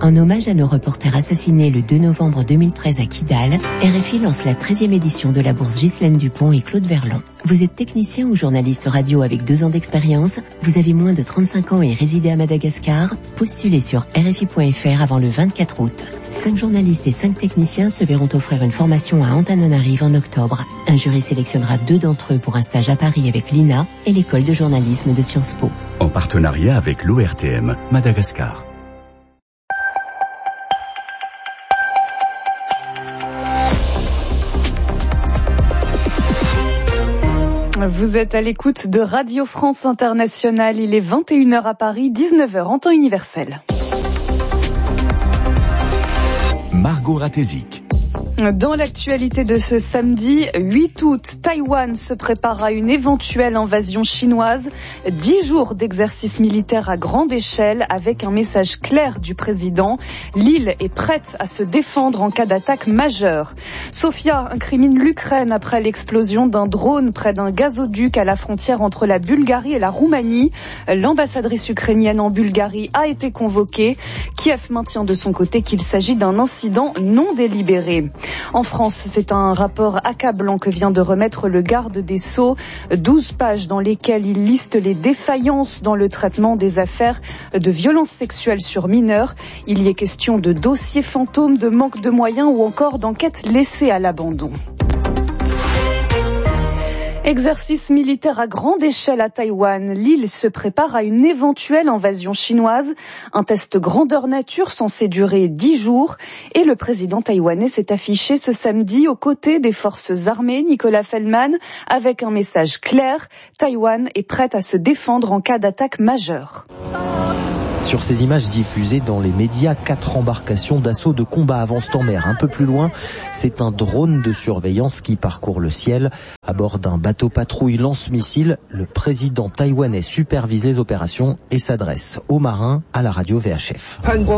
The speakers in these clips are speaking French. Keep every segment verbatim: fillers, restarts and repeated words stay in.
En hommage à nos reporters assassinés le deux novembre deux mille treize à Kidal, R F I lance la treizième édition de la bourse Ghislaine Dupont et Claude Verlan. Vous êtes technicien ou journaliste radio avec deux ans d'expérience, vous avez moins de trente-cinq ans et résidez à Madagascar, postulez sur R F I point F R avant le vingt-quatre août. Cinq journalistes et cinq techniciens se verront offrir une formation à Antananarive en octobre. Un jury sélectionnera deux d'entre eux pour un stage à Paris avec l'I N A et l'école de journalisme de Sciences Po. En partenariat avec l'O R T M, Madagascar. Vous êtes à l'écoute de Radio France Internationale. Il est vingt et une heures à Paris, dix-neuf heures en temps universel. Margot Ratézik. Dans l'actualité de ce samedi huit août, Taïwan se prépare à une éventuelle invasion chinoise. Dix jours d'exercice militaire à grande échelle avec un message clair du président. L'île est prête à se défendre en cas d'attaque majeure. Sofia incrimine l'Ukraine après l'explosion d'un drone près d'un gazoduc à la frontière entre la Bulgarie et la Roumanie. L'ambassadrice ukrainienne en Bulgarie a été convoquée. Kiev maintient de son côté qu'il s'agit d'un incident non délibéré. En France, c'est un rapport accablant que vient de remettre le garde des Sceaux. douze pages dans lesquelles il liste les défaillances dans le traitement des affaires de violences sexuelles sur mineurs. Il y est question de dossiers fantômes, de manque de moyens ou encore d'enquêtes laissées à l'abandon. Exercice militaire à grande échelle à Taïwan. L'île se prépare à une éventuelle invasion chinoise. Un test grandeur nature censé durer dix jours. Et le président taïwanais s'est affiché ce samedi aux côtés des forces armées, Nicolas Feldman, avec un message clair. Taïwan est prête à se défendre en cas d'attaque majeure. Sur ces images diffusées dans les médias, quatre embarcations d'assaut de combat avancent en mer. Un peu plus loin, c'est un drone de surveillance qui parcourt le ciel. À bord d'un bateau patrouille lance-missile, le président taïwanais supervise les opérations et s'adresse aux marins à la radio V H F.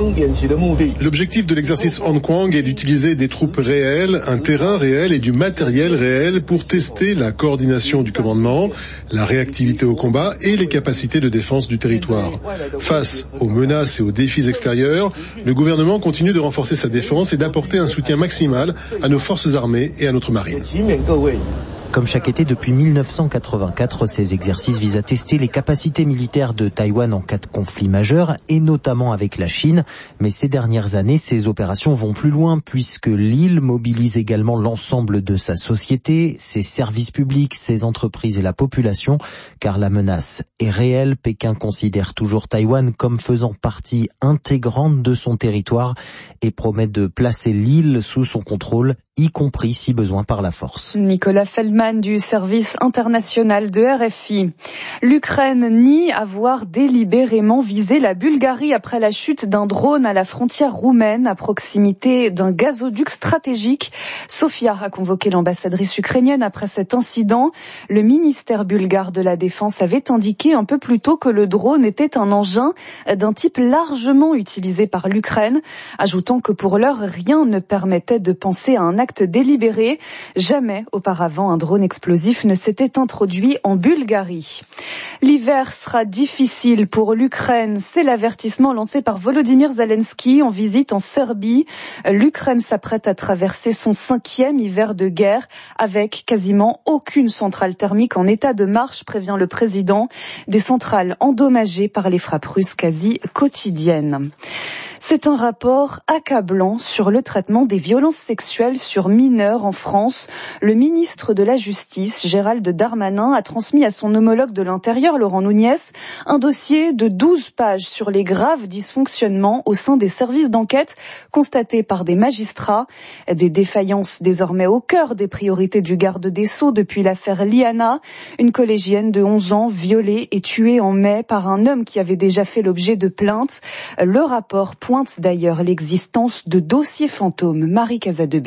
L'objectif de l'exercice Hankwang est d'utiliser des troupes réelles, un terrain réel et du matériel réel pour tester la coordination du commandement, la réactivité au combat et les capacités de défense du territoire. Face aux menaces et aux défis extérieurs, le gouvernement continue de renforcer sa défense et d'apporter un soutien maximal à nos forces armées et à notre marine. Comme chaque été depuis mille neuf cent quatre-vingt-quatre, ces exercices visent à tester les capacités militaires de Taïwan en cas de conflit majeur, et notamment avec la Chine. Mais ces dernières années, ces opérations vont plus loin puisque l'île mobilise également l'ensemble de sa société, ses services publics, ses entreprises et la population, car la menace est réelle. Pékin considère toujours Taïwan comme faisant partie intégrante de son territoire et promet de placer l'île sous son contrôle, y compris si besoin par la force. Nicolas Feldman du service international de R F I. L'Ukraine nie avoir délibérément visé la Bulgarie après la chute d'un drone à la frontière roumaine à proximité d'un gazoduc stratégique. Sofia a convoqué l'ambassadrice ukrainienne après cet incident. Le ministère bulgare de la Défense avait indiqué un peu plus tôt que le drone était un engin d'un type largement utilisé par l'Ukraine, ajoutant que pour l'heure, rien ne permettait de penser à un acte délibéré. Jamais auparavant un drone explosif ne s'était introduit en Bulgarie. L'hiver sera difficile pour l'Ukraine. C'est l'avertissement lancé par Volodymyr Zelensky en visite en Serbie. L'Ukraine s'apprête à traverser son cinquième hiver de guerre avec quasiment aucune centrale thermique en état de marche, prévient le président. Des centrales endommagées par les frappes russes quasi quotidiennes. C'est un rapport accablant sur le traitement des violences sexuelles sur mineurs en France. Le ministre de la Justice, Gérald Darmanin, a transmis à son homologue de l'Intérieur, Laurent Nunez, un dossier de douze pages sur les graves dysfonctionnements au sein des services d'enquête constatés par des magistrats. Des défaillances désormais au cœur des priorités du garde des Sceaux depuis l'affaire Liana, une collégienne de onze ans violée et tuée en mai par un homme qui avait déjà fait l'objet de plaintes. Le rapport pointe d'ailleurs l'existence de dossiers fantômes. Marie Casadebé.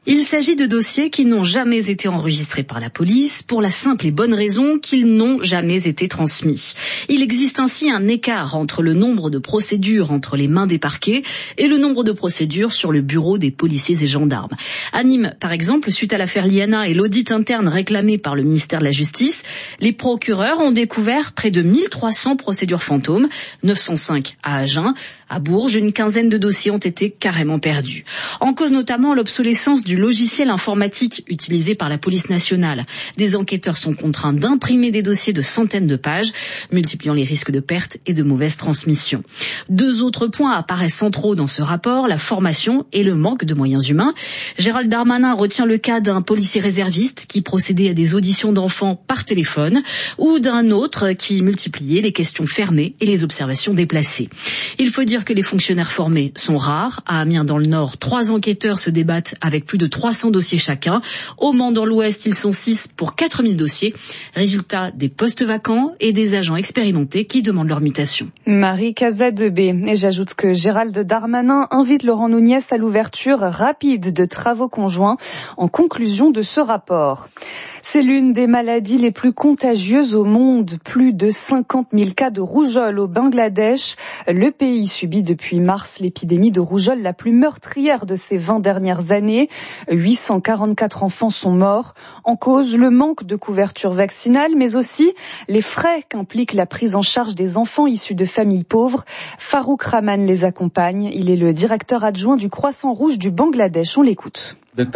Il s'agit de dossiers qui n'ont jamais été enregistrés par la police pour la simple et bonne raison qu'ils n'ont jamais été transmis. Il existe ainsi un écart entre le nombre de procédures entre les mains des parquets et le nombre de procédures sur le bureau des policiers et gendarmes. À Nîmes, par exemple, suite à l'affaire Liana et l'audit interne réclamé par le ministère de la Justice, les procureurs ont découvert près de mille trois cents procédures fantômes, neuf cent cinq à Agen. À Bourges, une quinzaine de dossiers ont été carrément perdus. En cause notamment l'obsolescence du logiciel informatique utilisé par la police nationale. Des enquêteurs sont contraints d'imprimer des dossiers de centaines de pages, multipliant les risques de perte et de mauvaise transmission. Deux autres points apparaissent centraux dans ce rapport, la formation et le manque de moyens humains. Gérald Darmanin retient le cas d'un policier réserviste qui procédait à des auditions d'enfants par téléphone ou d'un autre qui multipliait les questions fermées et les observations déplacées. Il faut dire que les fonctionnaires formés sont rares. À Amiens, dans le Nord, trois enquêteurs se débattent avec plus de trois cents dossiers chacun. Au Mans, dans l'Ouest, ils sont six pour quatre mille dossiers. Résultat, des postes vacants et des agents expérimentés qui demandent leur mutation. Marie Casadebé. Et j'ajoute que Gérald Darmanin invite Laurent Nunez à l'ouverture rapide de travaux conjoints en conclusion de ce rapport. C'est l'une des maladies les plus contagieuses au monde. Plus de cinquante mille cas de rougeole au Bangladesh. Le pays subit depuis mars l'épidémie de rougeole la plus meurtrière de ces vingt dernières années. huit cent quarante-quatre enfants sont morts. En cause, le manque de couverture vaccinale, mais aussi les frais qu'implique la prise en charge des enfants issus de familles pauvres. Farouk Rahman les accompagne. Il est le directeur adjoint du Croissant Rouge du Bangladesh. On l'écoute.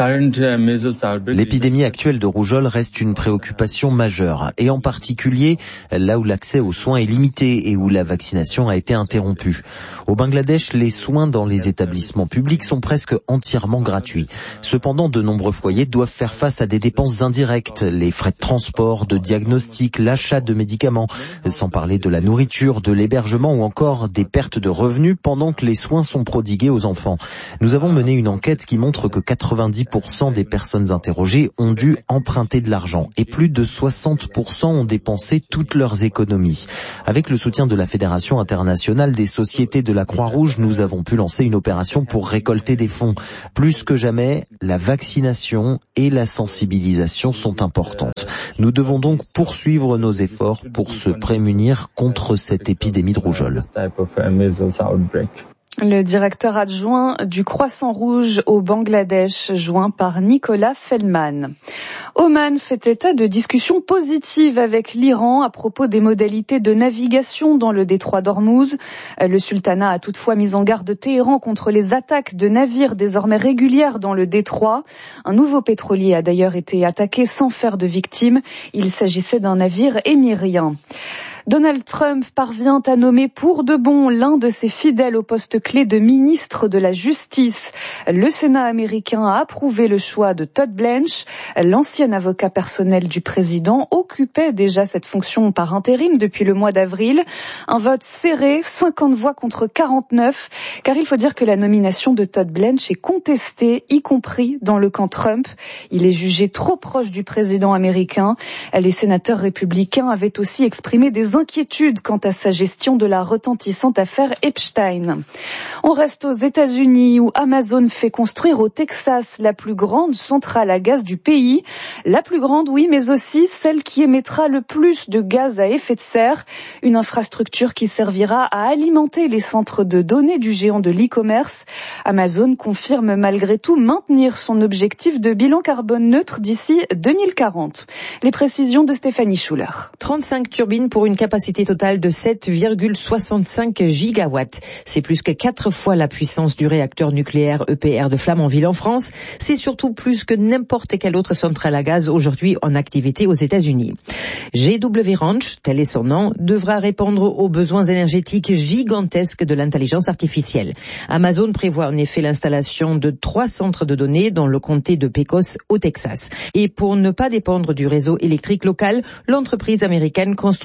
L'épidémie actuelle de rougeole reste une préoccupation majeure, et en particulier là où l'accès aux soins est limité et où la vaccination a été interrompue. Au Bangladesh, les soins dans les établissements publics sont presque entièrement gratuits. Cependant, de nombreux foyers doivent faire face à des dépenses indirectes, les frais de transport, de diagnostic, l'achat de médicaments, sans parler de la nourriture, de l'hébergement ou encore des pertes de revenus pendant que les soins sont prodigués aux enfants. Nous avons mené une enquête qui montre que quatre-vingt-dix pour cent des personnes interrogées ont dû emprunter de l'argent et plus de soixante pour cent ont dépensé toutes leurs économies. Avec le soutien de la Fédération internationale des sociétés de la Croix-Rouge, nous avons pu lancer une opération pour récolter des fonds. Plus que jamais, la vaccination et la sensibilisation sont importantes. Nous devons donc poursuivre nos efforts pour se prémunir contre cette épidémie de rougeole. Le directeur adjoint du Croissant Rouge au Bangladesh, joint par Nicolas Feldman. Oman fait état de discussions positives avec l'Iran à propos des modalités de navigation dans le détroit d'Ormuz. Le sultanat a toutefois mis en garde Téhéran contre les attaques de navires désormais régulières dans le détroit. Un nouveau pétrolier a d'ailleurs été attaqué sans faire de victimes. Il s'agissait d'un navire émirien. Donald Trump parvient à nommer pour de bon l'un de ses fidèles au poste clé de ministre de la Justice. Le Sénat américain a approuvé le choix de Todd Blanche. L'ancien avocat personnel du président occupait déjà cette fonction par intérim depuis le mois d'avril. Un vote serré, cinquante voix contre quarante-neuf, car il faut dire que la nomination de Todd Blanche est contestée, y compris dans le camp Trump. Il est jugé trop proche du président américain. Les sénateurs républicains avaient aussi exprimé des inquiétudes quant à sa gestion de la retentissante affaire Epstein. On reste aux États-Unis où Amazon fait construire au Texas la plus grande centrale à gaz du pays. La plus grande, oui, mais aussi celle qui émettra le plus de gaz à effet de serre. Une infrastructure qui servira à alimenter les centres de données du géant de l'e-commerce. Amazon confirme malgré tout maintenir son objectif de bilan carbone neutre d'ici deux mille quarante. Les précisions de Stéphanie Schuller. trente-cinq turbines pour une capacité totale de sept virgule soixante-cinq gigawatts. C'est plus que quatre fois la puissance du réacteur nucléaire E P R de Flamanville en France. C'est surtout plus que n'importe quelle autre centrale à gaz aujourd'hui en activité aux États-Unis. G W Ranch, tel est son nom, devra répondre aux besoins énergétiques gigantesques de l'intelligence artificielle. Amazon prévoit en effet l'installation de trois centres de données dans le comté de Pecos au Texas. Et pour ne pas dépendre du réseau électrique local, l'entreprise américaine construit sa propre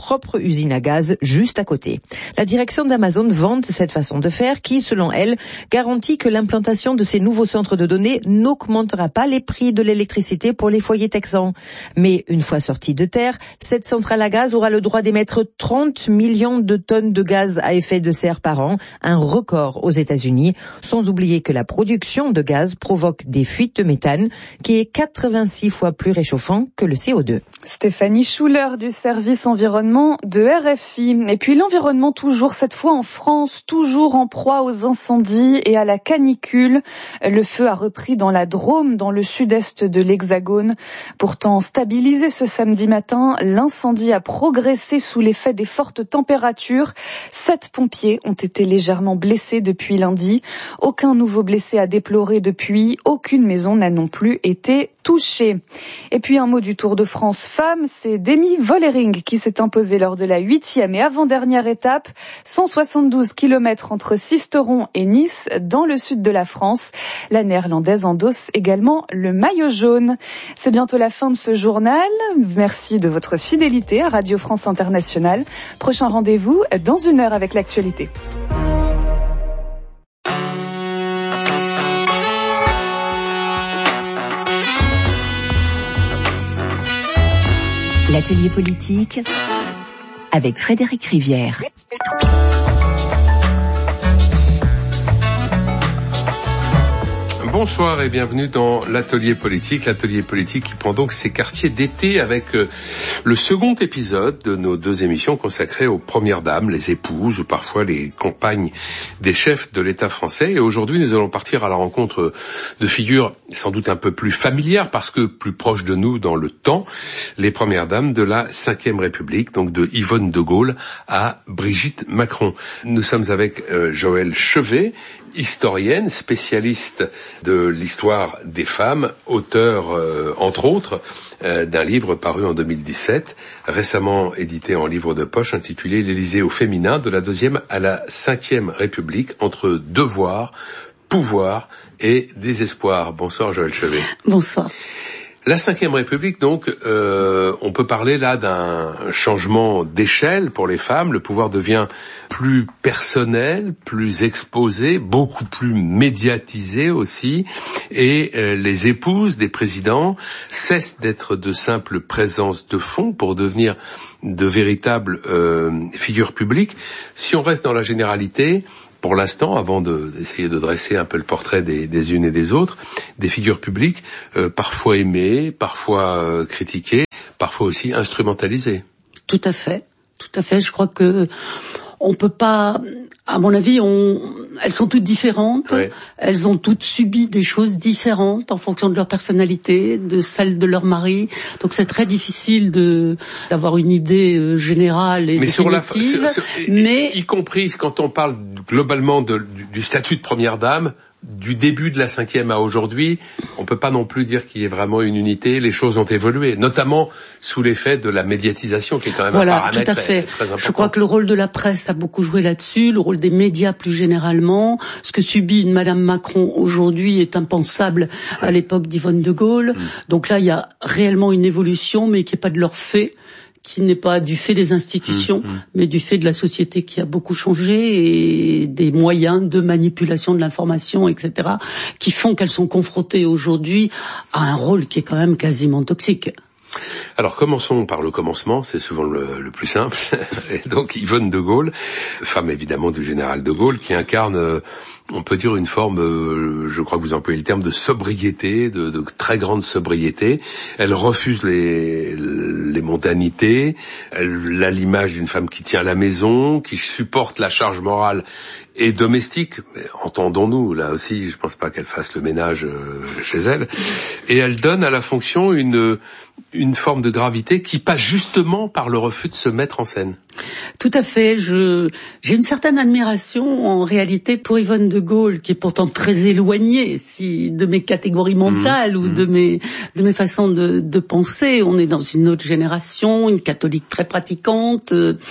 propre usine à gaz juste à côté. La direction d'Amazon vante cette façon de faire qui, selon elle, garantit que l'implantation de ces nouveaux centres de données n'augmentera pas les prix de l'électricité pour les foyers texans. Mais une fois sortie de terre, cette centrale à gaz aura le droit d'émettre trente millions de tonnes de gaz à effet de serre par an, un record aux États-Unis, sans oublier que la production de gaz provoque des fuites de méthane qui est quatre-vingt-six fois plus réchauffant que le C O deux. Stéphanie Schuller du service environnement de R F I. Et puis l'environnement toujours, cette fois en France, toujours en proie aux incendies et à la canicule. Le feu a repris dans la Drôme, dans le sud-est de l'Hexagone. Pourtant stabilisé ce samedi matin, l'incendie a progressé sous l'effet des fortes températures. Sept pompiers ont été légèrement blessés depuis lundi. Aucun nouveau blessé à déplorer depuis. Aucune maison n'a non plus été touchée. Et puis un mot du Tour de France femmes, c'est Demi Vollering qui s'est imposée lors de la huitième et avant-dernière étape. cent soixante-douze kilomètres entre Sisteron et Nice, dans le sud de la France. La néerlandaise endosse également le maillot jaune. C'est bientôt la fin de ce journal. Merci de votre fidélité à Radio France Internationale. Prochain rendez-vous dans une heure avec l'actualité. L'atelier politique avec Frédéric Rivière. Bonsoir et bienvenue dans l'atelier politique, l'atelier politique qui prend donc ses quartiers d'été avec euh, le second épisode de nos deux émissions consacrées aux premières dames, les épouses ou parfois les compagnes des chefs de l'État français. Et aujourd'hui, nous allons partir à la rencontre de figures sans doute un peu plus familières parce que plus proches de nous dans le temps, les premières dames de la cinquième République, donc de Yvonne de Gaulle à Brigitte Macron. Nous sommes avec euh, Joëlle Chevet, historienne, spécialiste de l'histoire des femmes, auteur, euh, entre autres, euh, d'un livre paru en deux mille dix-sept, récemment édité en livre de poche, intitulé « L'Élysée au féminin, de la deuxième à la cinquième République, entre devoir, pouvoir et désespoir ». Bonsoir Joëlle Chevet. Bonsoir. La cinquième République, donc, euh, on peut parler là d'un changement d'échelle pour les femmes. Le pouvoir devient plus personnel, plus exposé, beaucoup plus médiatisé aussi. Et euh, les épouses des présidents cessent d'être de simples présences de fond pour devenir de véritables euh, figures publiques. Si on reste dans la généralité, pour l'instant, avant de, d'essayer de dresser un peu le portrait des, des unes et des autres, des figures publiques euh, parfois aimées, parfois euh, critiquées, parfois aussi instrumentalisées. Tout à fait, tout à fait. Je crois que on peut pas, à mon avis, on, elles sont toutes différentes. Oui. Elles ont toutes subi des choses différentes en fonction de leur personnalité, de celle de leur mari. Donc c'est très difficile de d'avoir une idée générale et mais définitive. Sur la, sur, sur, mais y, y compris quand on parle globalement de, du, du statut de première dame. Du début de la cinquième à aujourd'hui, on peut pas non plus dire qu'il y ait vraiment une unité. Les choses ont évolué, notamment sous l'effet de la médiatisation, qui est quand même voilà, un paramètre tout à fait. Très, très important. Je crois que le rôle de la presse a beaucoup joué là-dessus, le rôle des médias plus généralement. Ce que subit une Madame Macron aujourd'hui est impensable ouais. à l'époque d'Yvonne de Gaulle. Mmh. Donc là, il y a réellement une évolution, mais qui n'est pas de leur fait, qui n'est pas du fait des institutions, mmh, mmh. mais du fait de la société qui a beaucoup changé et des moyens de manipulation de l'information, et cetera, qui font qu'elles sont confrontées aujourd'hui à un rôle qui est quand même quasiment toxique. Alors commençons par le commencement, c'est souvent le, le plus simple. Et donc Yvonne de Gaulle, femme évidemment du général de Gaulle, qui incarne, euh, on peut dire une forme, euh, je crois que vous employez le terme de sobriété, de, de très grande sobriété. Elle refuse les, les mondanités, elle a l'image d'une femme qui tient la maison, qui supporte la charge morale et domestique, mais entendons-nous, là aussi, je pense pas qu'elle fasse le ménage euh, chez elle, et elle donne à la fonction une une forme de gravité qui passe justement par le refus de se mettre en scène. Tout à fait. Je, j'ai une certaine admiration en réalité pour Yvonne de Gaulle, qui est pourtant très éloignée si, de mes catégories mentales mmh, ou mmh. de mes de mes façons de, de penser. On est dans une autre génération, une catholique très pratiquante.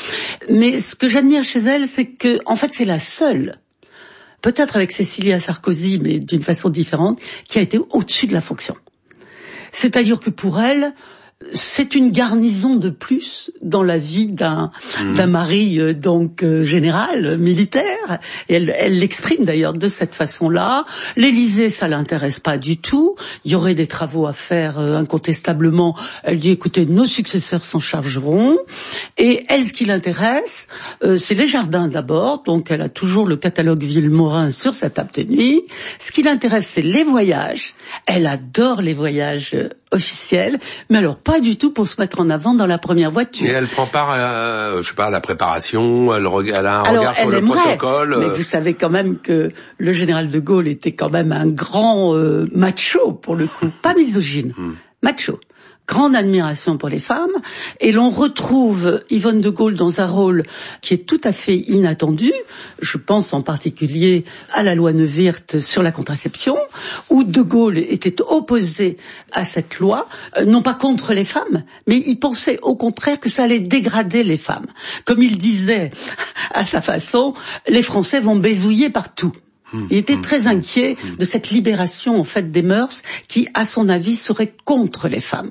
Mais ce que j'admire chez elle, c'est que, en fait, c'est la seule, peut-être avec Cécilia Sarkozy, mais d'une façon différente, qui a été au-dessus de la fonction. C'est-à-dire que pour elle, c'est une garnison de plus dans la vie d'un mmh. d'un mari euh, donc euh, général euh, militaire. Et elle elle l'exprime d'ailleurs de cette façon-là. L'Élysée, ça l'intéresse pas du tout. Il y aurait des travaux à faire euh, incontestablement. Elle dit écoutez, nos successeurs s'en chargeront. Et elle, ce qui l'intéresse, euh, c'est les jardins d'abord. Donc elle a toujours le catalogue Vilmorin sur sa table de nuit. Ce qui l'intéresse, c'est les voyages. Elle adore les voyages euh, officiels, mais alors pas du tout pour se mettre en avant dans la première voiture. Et elle prend part à, je sais pas, à la préparation, elle, elle a un alors, regard sur le aimerait, protocole. Mais vous savez quand même que le général de Gaulle était quand même un grand euh, macho, pour le coup, pas misogyne, hmm. macho. Grande admiration pour les femmes, et l'on retrouve Yvonne de Gaulle dans un rôle qui est tout à fait inattendu. Je pense en particulier à la loi Neuwirth sur la contraception, où de Gaulle était opposé à cette loi, euh, non pas contre les femmes, mais il pensait au contraire que ça allait dégrader les femmes. Comme il disait à sa façon, les Français vont baisouiller partout. Il était très inquiet de cette libération en fait des mœurs qui, à son avis, serait contre les femmes.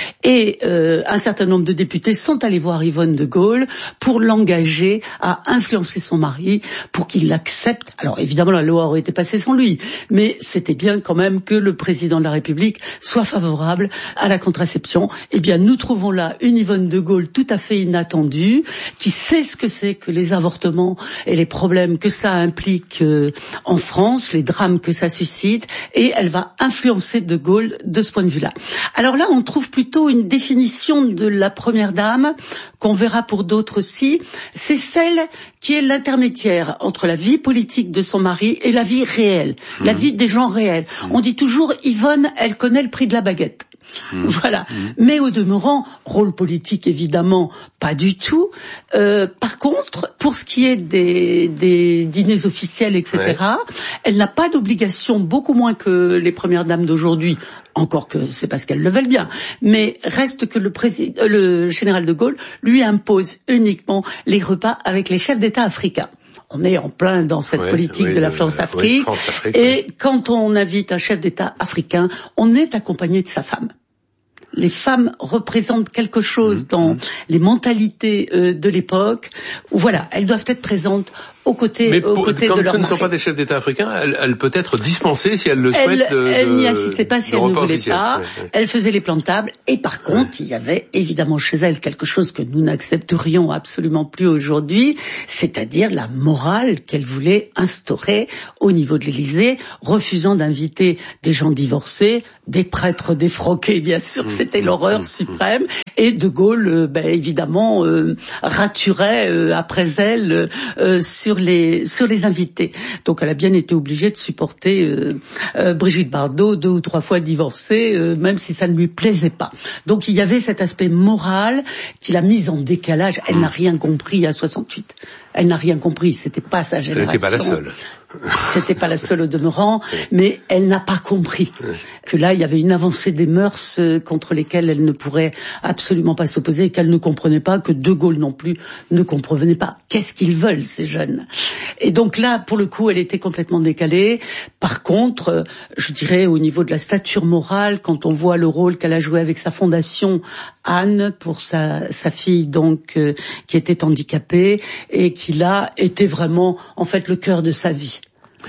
Et euh, un certain nombre de députés sont allés voir Yvonne de Gaulle pour l'engager à influencer son mari pour qu'il l'accepte. Alors évidemment, la loi aurait été passée sans lui, mais c'était bien quand même que le président de la République soit favorable à la contraception. Eh bien, nous trouvons là une Yvonne de Gaulle tout à fait inattendue, qui sait ce que c'est que les avortements et les problèmes que ça implique euh, en France, les drames que ça suscite, et elle va influencer de Gaulle de ce point de vue-là. Alors là, on trouve plutôt une définition de la première dame, qu'on verra pour d'autres aussi, c'est celle qui est l'intermédiaire entre la vie politique de son mari et la vie réelle, mmh. la vie des gens réels. Mmh. On dit toujours, Yvonne, elle connaît le prix de la baguette. Mmh. Voilà. Mmh. Mais au demeurant, rôle politique évidemment pas du tout. Euh, par contre, pour ce qui est des, des dîners officiels, et cetera, ouais. elle n'a pas d'obligation, beaucoup moins que les premières dames d'aujourd'hui. Encore que c'est parce qu'elles le veulent bien, mais reste que le président, le général de Gaulle lui impose uniquement les repas avec les chefs d'État africains. On est en plein dans cette ouais, politique oui, de la France-Afrique. Oui, et oui. quand on invite un chef d'État africain, on est accompagné de sa femme. Les femmes représentent quelque chose mmh, dans mmh. les mentalités euh, de l'époque. Où, voilà, elles doivent être présentes aux côtés, Mais pour, aux côtés comme de leur ce ne mari. sont pas des chefs d'État africains, elle, elle peut être dispensée si elle le souhaite. Elle, de, elle de, n'y assistait pas si elle ne voulait officiel. pas. Ouais, ouais. Elle faisait les plans de table. Et par contre, ouais. il y avait évidemment chez elle quelque chose que nous n'accepterions absolument plus aujourd'hui, c'est-à-dire la morale qu'elle voulait instaurer au niveau de l'Élysée, refusant d'inviter des gens divorcés, des prêtres défroqués, bien sûr, mmh, c'était mmh, l'horreur mmh, suprême. Et de Gaulle, euh, ben, évidemment, euh, raturait euh, après elle euh, sur les sur les invités. Donc elle a bien été obligée de supporter euh, euh, Brigitte Bardot, deux ou trois fois divorcée, euh, même si ça ne lui plaisait pas. Donc il y avait cet aspect moral qui l'a mise en décalage. Elle n'a rien compris à soixante-huit. Elle n'a rien compris. C'était pas sa génération. Elle n'était pas la seule. C'était pas la seule au demeurant, mais elle n'a pas compris que là, il y avait une avancée des mœurs contre lesquelles elle ne pourrait absolument pas s'opposer, et qu'elle ne comprenait pas, que De Gaulle non plus ne comprenait pas. Qu'est-ce qu'ils veulent, ces jeunes? Et donc là, pour le coup, elle était complètement décalée. Par contre, je dirais, au niveau de la stature morale, quand on voit le rôle qu'elle a joué avec sa fondation, Anne, pour sa, sa fille, donc, euh, qui était handicapée, et qui là, était vraiment, en fait, le cœur de sa vie.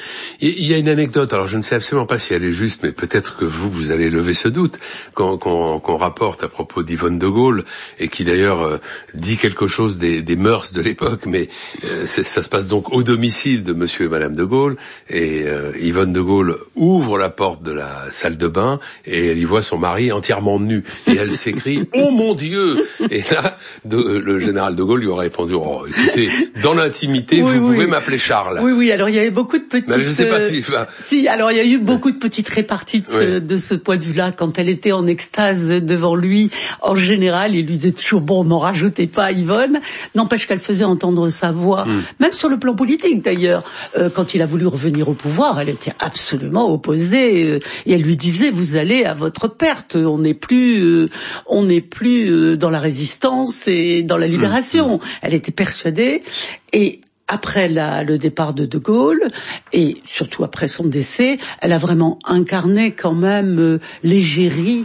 Il y a une anecdote, alors je ne sais absolument pas si elle est juste, mais peut-être que vous, vous allez lever ce doute, qu'on, qu'on, qu'on rapporte à propos d'Yvonne de Gaulle, et qui d'ailleurs euh, dit quelque chose des, des mœurs de l'époque, mais euh, ça se passe donc au domicile de monsieur et madame de Gaulle, et euh, Yvonne de Gaulle ouvre la porte de la salle de bain, et elle y voit son mari entièrement nu, et elle s'écrie « Oh mon Dieu !» Et là, de, le général de Gaulle lui aurait répondu « Oh, écoutez, dans l'intimité, oui, vous oui. pouvez m'appeler Charles. » Oui, oui, alors il y avait beaucoup de petits... Ben, je ne sais pas si... Bah... Si, alors il y a eu beaucoup de petites réparties de ce, oui. de ce point de vue-là. Quand elle était en extase devant lui, en général, il lui disait toujours, bon, m'en rajoutez pas, Yvonne. N'empêche qu'elle faisait entendre sa voix, mm. même sur le plan politique d'ailleurs. Euh, quand il a voulu revenir au pouvoir, elle était absolument opposée. Euh, et elle lui disait, vous allez à votre perte. On n'est plus, euh, on n'est plus euh, dans la résistance et dans la libération. Mm. Elle était persuadée. Et après la, le départ de De Gaulle, et surtout après son décès, elle a vraiment incarné quand même euh, l'égérie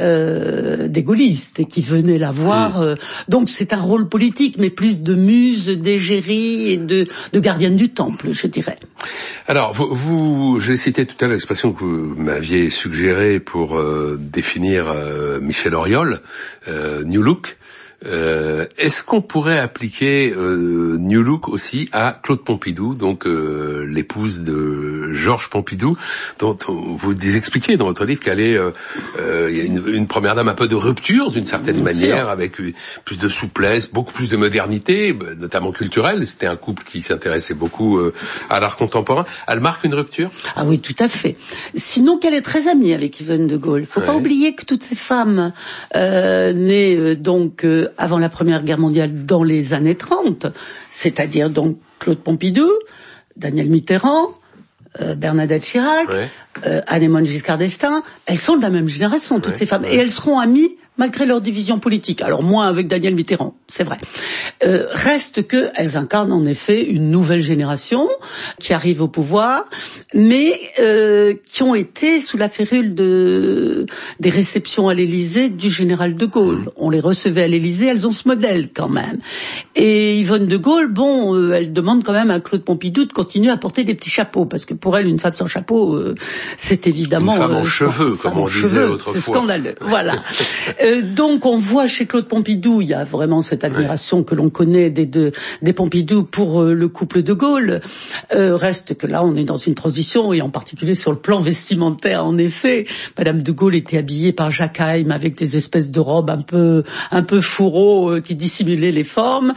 euh, des gaullistes et qui venaient la voir. Euh, donc c'est un rôle politique, mais plus de muse, d'égérie et de, de gardienne du temple, je dirais. Alors, vous, vous j'ai cité tout à l'heure l'expression que vous m'aviez suggérée pour euh, définir euh, Michel Auriol, euh, New Look. Euh, est-ce qu'on pourrait appliquer euh, New Look aussi à Claude Pompidou, donc euh, l'épouse de Georges Pompidou, dont vous expliquez dans votre livre qu'elle est, euh, euh, y a une, une première dame un peu de rupture d'une certaine Bien manière, sûr. Avec plus de souplesse, beaucoup plus de modernité, notamment culturelle. C'était un couple qui s'intéressait beaucoup euh, à l'art contemporain. Elle marque une rupture ? Ah oui, tout à fait. Sinon qu'elle est très amie avec Yvonne de Gaulle. Il faut ouais. pas oublier que toutes ces femmes euh, nées euh, donc euh, avant la Première Guerre mondiale dans les années trente, c'est-à-dire donc Claude Pompidou, Daniel Mitterrand, euh, Bernadette Chirac, ouais. euh, Anne-Émone Giscard d'Estaing, elles sont de la même génération, toutes ouais. ces femmes, ouais. et elles seront amies malgré leur division politique. Alors moins avec Daniel Mitterrand, c'est vrai. Euh, reste que elles incarnent en effet une nouvelle génération qui arrive au pouvoir, mais euh, qui ont été sous la férule de des réceptions à l'Élysée du général de Gaulle. Mmh. On les recevait à l'Élysée, elles ont ce modèle quand même. Et Yvonne de Gaulle, bon, euh, elle demande quand même à Claude Pompidou de continuer à porter des petits chapeaux, parce que pour elle, une femme sans chapeau, euh, c'est évidemment une femme en euh, cheveux, comme on disait cheveux, autrefois. C'est scandaleux. Voilà. Euh, donc on voit chez Claude Pompidou, il y a vraiment cette admiration ouais. que l'on connaît des deux des Pompidou pour euh, le couple de Gaulle. Euh, reste que là on est dans une transition, et en particulier sur le plan vestimentaire. En effet, Madame de Gaulle était habillée par Jacques Haïm avec des espèces de robes un peu un peu fourreaux euh, qui dissimulaient les formes.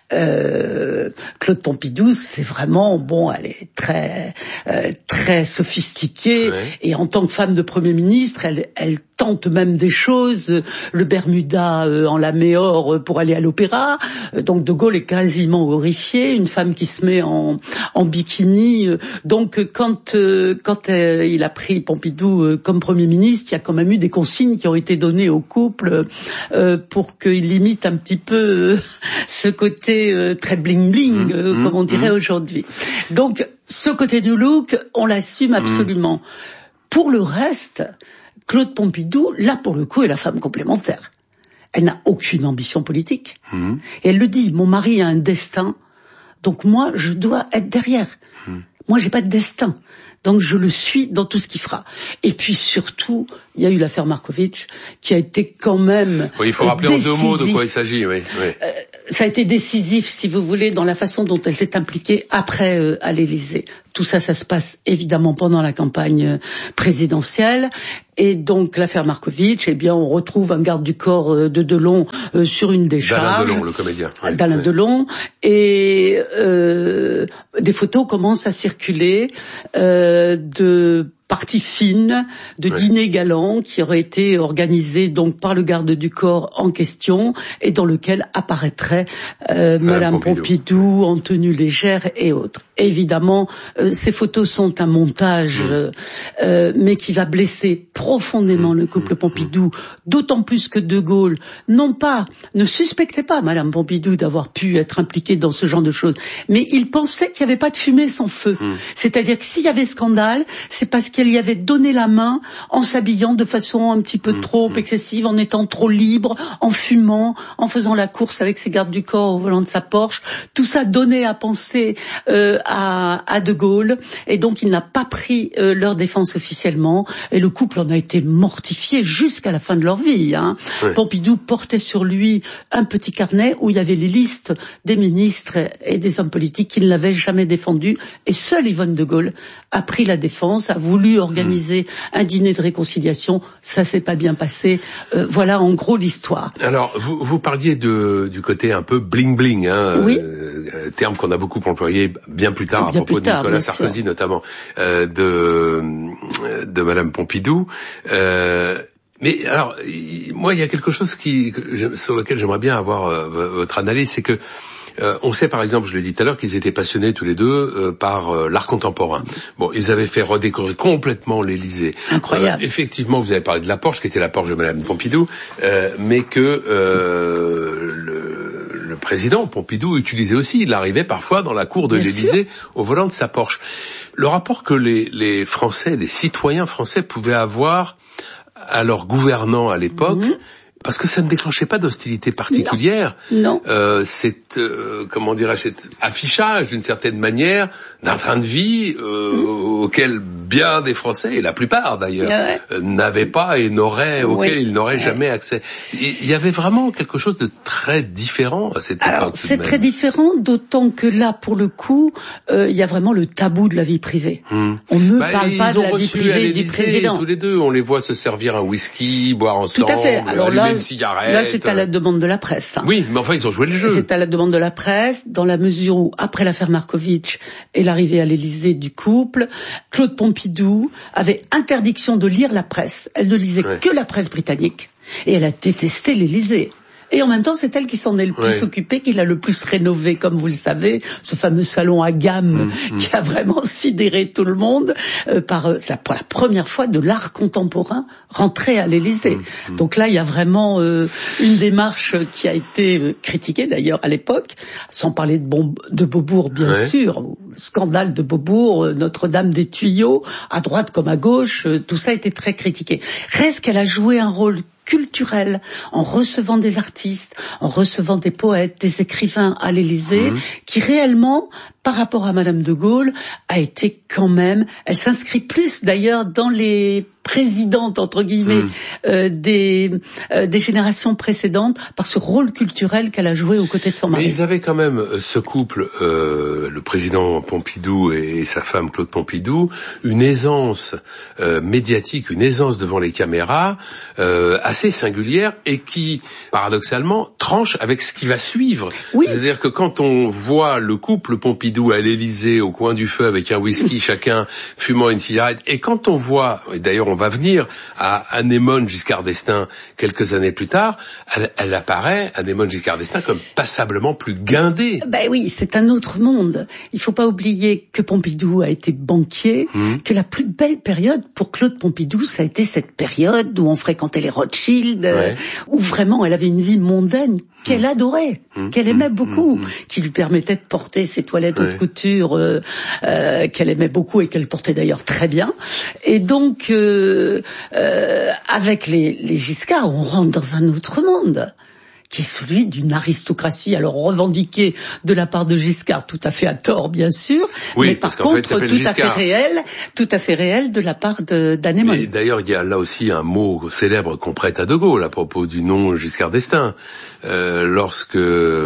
Euh, Claude Pompidou, c'est vraiment bon, elle est très euh, très sophistiquée ouais. et en tant que femme de Premier ministre, elle elle tente même des choses, le Bermuda euh, en laméor pour aller à l'opéra. Euh, donc De Gaulle est quasiment horrifié, une femme qui se met en, en bikini. Euh, donc quand euh, quand euh, il a pris Pompidou euh, comme Premier ministre, il y a quand même eu des consignes qui ont été données au couple euh, pour qu'il imite un petit peu euh, ce côté euh, très bling bling, euh, mmh, comme on dirait mmh. aujourd'hui. Donc ce côté du look, on l'assume absolument. Mmh. Pour le reste, Claude Pompidou, là pour le coup, est la femme complémentaire. Elle n'a aucune ambition politique. Mmh. Et elle le dit, mon mari a un destin, donc moi je dois être derrière. Mmh. Moi j'ai pas de destin, donc je le suis dans tout ce qu'il fera. Et puis surtout, il y a eu l'affaire Markovitch, qui a été quand même oui, il faut rappeler décisif. En deux mots de quoi il s'agit. Oui, oui. Euh, ça a été décisif, si vous voulez, dans la façon dont elle s'est impliquée après euh, à l'Élysée. Tout ça, ça se passe évidemment pendant la campagne présidentielle. Et donc, l'affaire Markovitch, eh bien, on retrouve un garde du corps de Delon euh, sur une décharge. D'Alain Delon, le comédien. Ouais, D'Alain ouais. Delon. Et euh, des photos commencent à circuler euh, de partie fine, de ouais. dîner galant qui aurait été organisé donc par le garde du corps en question et dans lequel apparaîtrait euh, Madame Pompidou. Pompidou en tenue légère et autres. Évidemment, euh, ces photos sont un montage, mmh. euh, euh, mais qui va blesser profondément mmh. le couple Pompidou, d'autant plus que De Gaulle, non pas, ne suspectait pas Madame Pompidou d'avoir pu être impliquée dans ce genre de choses, mais il pensait qu'il n'y avait pas de fumée sans feu. Mmh. C'est-à-dire que s'il y avait scandale, c'est parce qu'elle y avait donné la main en s'habillant de façon un petit peu mmh. trop excessive, en étant trop libre, en fumant, en faisant la course avec ses gardes du corps au volant de sa Porsche. Tout ça donnait à penser euh, à, à De Gaulle, et donc il n'a pas pris euh, leur défense officiellement, et le couple en a été mortifié jusqu'à la fin de leur vie. Hein. Ouais. Pompidou portait sur lui un petit carnet où il y avait les listes des ministres et des hommes politiques qui ne l'avaient jamais défendu, et seule Yvonne de Gaulle a pris la défense, a voulu organiser mmh. un dîner de réconciliation. Ça s'est pas bien passé. Euh, voilà en gros l'histoire. Alors, vous, vous parliez de, du côté un peu bling bling, hein, oui. euh, terme qu'on a beaucoup employé bien plus tard bien à propos de tard, Nicolas Sarkozy sûr. notamment, euh, de de Madame Pompidou. Euh, mais alors, moi, il y a quelque chose qui sur lequel j'aimerais bien avoir euh, votre analyse, c'est que Euh, on sait par exemple, je l'ai dit tout à l'heure, qu'ils étaient passionnés tous les deux euh, par euh, l'art contemporain. Bon, ils avaient fait redécorer complètement l'Élysée. Incroyable. Euh, effectivement, vous avez parlé de la Porsche, qui était la Porsche de Madame Pompidou, euh, mais que euh, le, le le président Pompidou utilisait aussi. Il arrivait parfois dans la cour de Bien l'Élysée sûr. Au volant de sa Porsche. Le rapport que les, les Français, les citoyens français pouvaient avoir à leurs gouvernants à l'époque, mmh. parce que ça ne déclenchait pas d'hostilité particulière. Non. non. Euh, c'est euh, comment dirais-je, cet affichage d'une certaine manière d'un train de vie euh, mmh. auquel bien des Français, et la plupart d'ailleurs, ouais. euh, n'avaient pas et n'auraient, auquel oui. ils n'auraient ouais. jamais accès. Il y avait vraiment quelque chose de très différent à cette Alors, époque. C'est très différent, d'autant que là, pour le coup, euh, il y a vraiment le tabou de la vie privée. Mmh. On ne bah, parle pas de la vie privée du président. Tous les deux, on les voit se servir un whisky, boire ensemble, Tout à fait. Alors allumer là, une cigarette. Là, c'est à la demande de la presse. Hein. Oui, mais enfin, ils ont joué le jeu. C'est à la demande de la presse, dans la mesure où, après l'affaire Markovitch et l'arrivée à l'Élysée du couple, Claude Pompidou avait interdiction de lire la presse. Elle ne lisait ouais. que la presse britannique. Et elle a détesté l'Élysée. Et en même temps, c'est elle qui s'en est le plus ouais. occupée, qui l'a le plus rénové, comme vous le savez, ce fameux salon à gamme mmh, qui mmh. a vraiment sidéré tout le monde euh, par euh, la, pour la première fois de l'art contemporain rentré à l'Élysée. Mmh, mmh. Donc là, il y a vraiment euh, une démarche qui a été euh, critiquée d'ailleurs à l'époque, sans parler de, bon, de Beaubourg bien ouais. sûr, le scandale de Beaubourg, euh, Notre-Dame des tuyaux, à droite comme à gauche, euh, tout ça a été très critiqué. Reste qu'elle a joué un rôle culturel, en recevant des artistes, en recevant des poètes, des écrivains à l'Élysée, mmh. qui réellement, par rapport à Madame de Gaulle, a été quand même, elle s'inscrit plus d'ailleurs dans les présidentes, entre guillemets, mmh. euh, des, euh, des générations précédentes, par ce rôle culturel qu'elle a joué aux côtés de son mari. Mais ils avaient quand même, ce couple, euh, le président Pompidou et sa femme Claude Pompidou, une aisance euh, médiatique, une aisance devant les caméras, euh, assez singulière et qui, paradoxalement, tranche avec ce qui va suivre. Oui. C'est-à-dire que quand on voit le couple Pompidou à l'Élysée, au coin du feu, avec un whisky, chacun fumant une cigarette, et quand on voit, et d'ailleurs on va venir à Anémone Giscard d'Estaing quelques années plus tard, elle, elle apparaît, Anémone Giscard d'Estaing, comme passablement plus guindée. Ben oui, c'est un autre monde. Il faut pas oublier que Pompidou a été banquier, mmh. que la plus belle période pour Claude Pompidou, ça a été cette période où on fréquentait les Rothschild, ouais. où vraiment elle avait une vie mondaine qu'elle mmh. adorait, mmh. qu'elle aimait beaucoup, mmh. qui lui permettait de porter ses toilettes ouais. haute couture euh, euh, qu'elle aimait beaucoup et qu'elle portait d'ailleurs très bien. Et donc, euh, euh, avec les, les Giscard, on rentre dans un autre monde, qui est celui d'une aristocratie, alors revendiquée de la part de Giscard, tout à fait à tort, bien sûr, oui, mais par contre, tout Giscard. à fait réel, tout à fait réel de la part de, d'Anémone. Et d'ailleurs, il y a là aussi un mot célèbre qu'on prête à De Gaulle à propos du nom Giscard d'Estaing. Euh, lorsque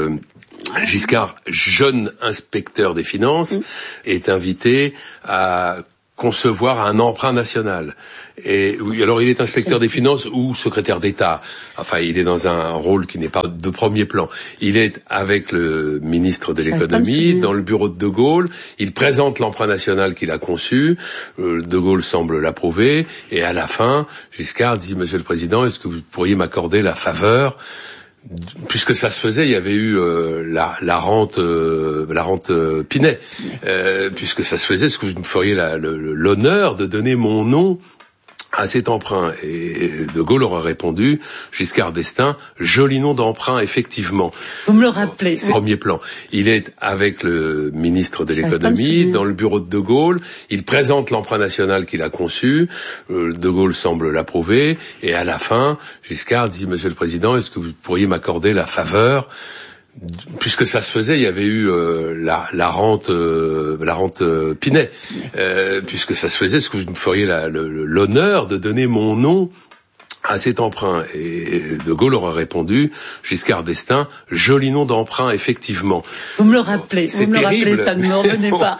Giscard, jeune inspecteur des finances, mmh. est invité à concevoir un emprunt national. Et alors il est inspecteur des finances ou secrétaire d'État. Enfin, il est dans un rôle qui n'est pas de premier plan. Il est avec le ministre de l'économie dans le bureau de De Gaulle. Il présente l'emprunt national qu'il a conçu. De Gaulle semble l'approuver. Et à la fin, Giscard dit: Monsieur le Président, est-ce que vous pourriez m'accorder la faveur? Puisque ça se faisait, il y avait eu euh, la, la rente, euh, la rente euh, Pinet. Euh, puisque ça se faisait, est-ce que vous me feriez la, le, l'honneur de donner mon nom à cet emprunt? Et De Gaulle aurait répondu: Giscard d'Estaing, joli nom d'emprunt, effectivement. Vous me le rappelez. Premier plan. Il est avec le ministre de l'économie dans le bureau de De Gaulle. Il présente l'emprunt national qu'il a conçu. De Gaulle semble l'approuver. Et à la fin, Giscard dit: Monsieur le Président, est-ce que vous pourriez m'accorder la faveur? Puisque ça se faisait, il y avait eu euh, la, la rente, euh, la rente euh, Pinet. Euh, puisque ça se faisait, est-ce que vous me feriez la, le, l'honneur de donner mon nom à cet emprunt? Et De Gaulle aurait répondu: Giscard d'Estaing, joli nom d'emprunt, effectivement. Vous me le rappelez, c'est vous me terrible. le rappelez, ça ne me revenait pas.